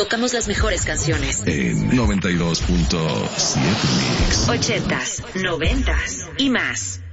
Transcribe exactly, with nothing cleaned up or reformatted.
tocamos las mejores canciones. En noventa y dos punto siete Mix. Ochentas, noventas y más.